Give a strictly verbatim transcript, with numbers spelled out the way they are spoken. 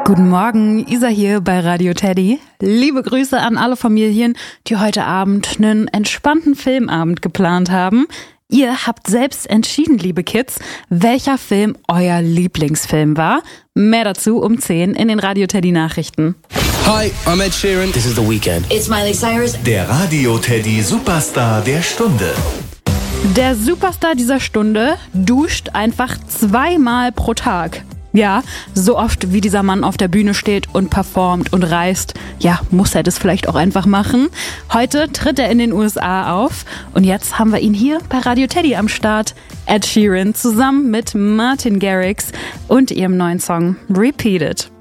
Guten Morgen, Isa hier bei Radio Teddy. Liebe Grüße an alle Familien, die heute Abend einen entspannten Filmabend geplant haben. Ihr habt selbst entschieden, liebe Kids, welcher Film euer Lieblingsfilm war. Mehr dazu um zehn in den Radio Teddy Nachrichten. Hi, I'm Ed Sheeran. This is The Weeknd. It's Miley Cyrus. Der Radio Teddy Superstar der Stunde. Der Superstar dieser Stunde duscht einfach zweimal pro Tag. Ja, so oft wie dieser Mann auf der Bühne steht und performt und reist, ja, muss er das vielleicht auch einfach machen. Heute tritt er in den U S A auf und jetzt haben wir ihn hier bei Radio Teddy am Start. Ed Sheeran zusammen mit Martin Garrix und ihrem neuen Song Repeat It.